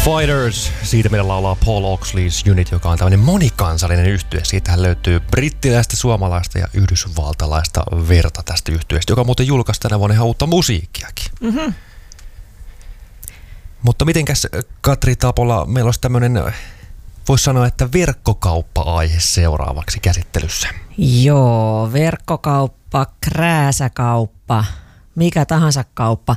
Fighters, siitä meillä laulaa Paul Oxley's Unit, joka on tämmöinen monikansallinen yhtye. Siitähän löytyy brittiläistä, suomalaista ja yhdysvaltalaista verta tästä yhtyeestä, joka muuten julkaisi tänä vuonna ihan uutta musiikkiakin. Mm-hmm. Mutta mitenkäs Katri Tapola, meillä olisi tämmöinen, voisi sanoa, että verkkokauppa-aihe seuraavaksi käsittelyssä. Joo, verkkokauppa, krääsäkauppa, mikä tahansa kauppa.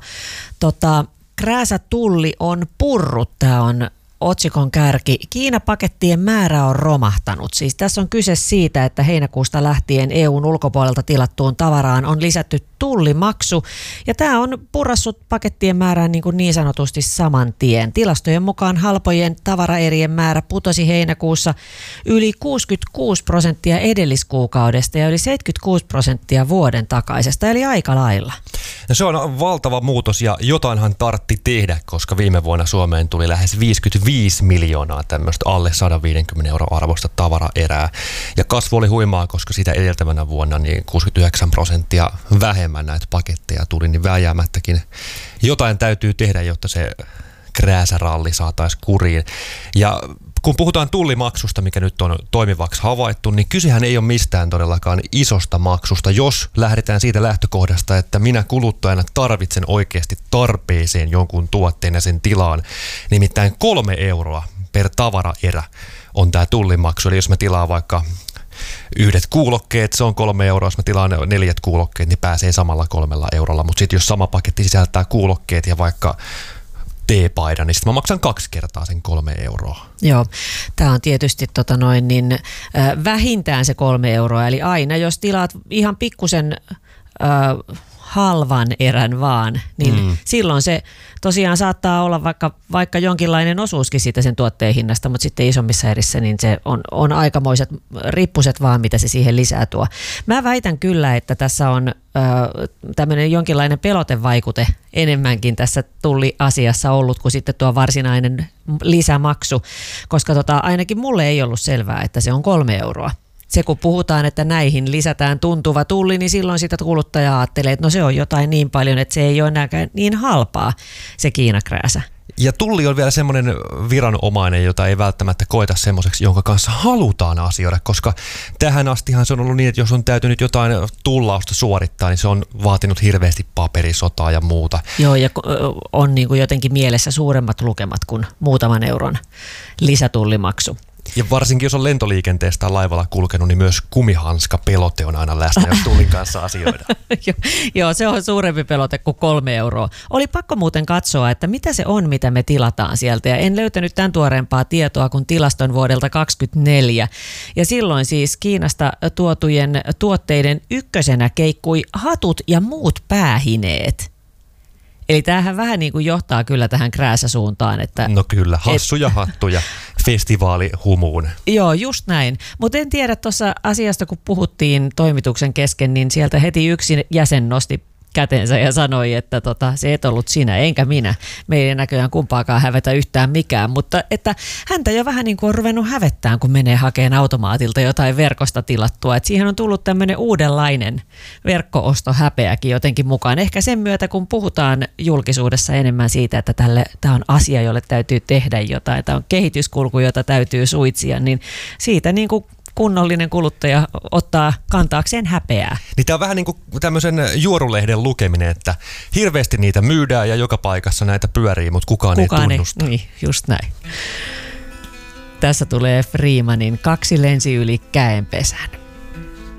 Krääsätulli on purrut, tämä on otsikon kärki. Kiinapakettien määrä on romahtanut. Siis tässä on kyse siitä, että heinäkuusta lähtien EUn ulkopuolelta tilattuun tavaraan on lisätty tullimaksu. Ja tämä on purrassut pakettien määrään niin sanotusti saman tien. Tilastojen mukaan halpojen tavaraerien määrä putosi heinäkuussa yli 66% edelliskuukaudesta ja yli 76% vuoden takaisesta, eli aika lailla. No se on valtava muutos ja jotainhan tartti tehdä, koska viime vuonna Suomeen tuli lähes 55 miljoonaa tämmöistä alle 150 € arvosta tavaraerää. Ja kasvu oli huimaa, koska sitä edeltävänä vuonna niin 69% vähemmän näitä paketteja tuli, niin vääjäämättäkin jotain täytyy tehdä, jotta se krääsäralli saataisiin kuriin. Ja kun puhutaan tullimaksusta, mikä nyt on toimivaksi havaittu, niin kysehän ei ole mistään todellakaan isosta maksusta, jos lähdetään siitä lähtökohdasta, että minä kuluttajana tarvitsen oikeasti tarpeeseen jonkun tuotteen ja sen tilaan. Nimittäin 3 € per tavaraerä on tämä tullimaksu. Eli jos mä tilaan vaikka yhdet kuulokkeet, se on 3 €. Jos mä tilaan 4 kuulokkeet, niin pääsee samalla 3 €. Mutta sitten jos sama paketti sisältää kuulokkeet ja vaikka teepaidan, niin sitten mä maksan 2 kertaa sen 3 €. Joo, tämä on tietysti vähintään se 3 €, eli aina jos tilaat ihan pikkusen halvan erän vaan, niin silloin se tosiaan saattaa olla vaikka jonkinlainen osuuskin siitä sen tuotteen hinnasta, mutta sitten isommissa erissä niin se on aikamoiset rippuset vaan, mitä se siihen lisää tuo. Mä väitän kyllä, että tässä on tämmöinen jonkinlainen pelotevaikute enemmänkin tässä tulliasiassa ollut kuin sitten tuo varsinainen lisämaksu, koska ainakin mulle ei ollut selvää, että se on 3 €. Se kun puhutaan, että näihin lisätään tuntuva tulli, niin silloin sitä kuluttaja ajattelee, että no se on jotain niin paljon, että se ei ole enääkään niin halpaa se kiinakrääsä. Ja tulli on vielä semmoinen viranomainen, jota ei välttämättä koeta semmoiseksi, jonka kanssa halutaan asioida, koska tähän astihan se on ollut niin, että jos on täytynyt jotain tullausta suorittaa, niin se on vaatinut hirveästi paperisotaa ja muuta. Joo, ja on niin kuin jotenkin mielessä suuremmat lukemat kuin muutaman euron lisätullimaksu. Ja varsinkin jos on lentoliikenteestä tai laivalla kulkenut, niin myös kumihanska-pelote on aina läsnä, jos tullin kanssa asioidaan. Joo, se on suurempi pelote kuin 3 €. Oli pakko muuten katsoa, että mitä se on, mitä me tilataan sieltä. Ja en löytänyt tämän tuoreempaa tietoa kuin tilaston vuodelta 2024. Ja silloin siis Kiinasta tuotujen tuotteiden ykkösenä keikkui hatut ja muut päähineet. Eli tämähän vähän niin kuin johtaa kyllä tähän krääsäsuuntaan. Että no kyllä, hassuja hattuja festivaalihumuun. Joo, just näin. Mutta en tiedä tuossa asiasta, kun puhuttiin toimituksen kesken, niin sieltä heti yksi jäsen nosti kätensä ja sanoi, että se et ollut sinä, enkä minä. Meillä ei näköjään kumpaakaan hävetä yhtään mikään, mutta että häntä jo vähän niin kuin on ruvennut hävettään, kun menee hakemaan automaatilta jotain verkosta tilattua. Että siihen on tullut tämmöinen uudenlainen verkko-ostohäpeäkin jotenkin mukaan. Ehkä sen myötä, kun puhutaan julkisuudessa enemmän siitä, että tämä on asia, jolle täytyy tehdä jotain, tämä on kehityskulku, jota täytyy suitsia, niin siitä niin kuin kunnollinen kuluttaja ottaa kantaakseen häpeää. Niin tämä on vähän niin kuin tämmöisen juorulehden lukeminen, että hirveästi niitä myydään ja joka paikassa näitä pyörii, mutta kukaan ei tunnusta. Niin, just näin. Tässä tulee Freemanin 2 lensi yli käenpesän.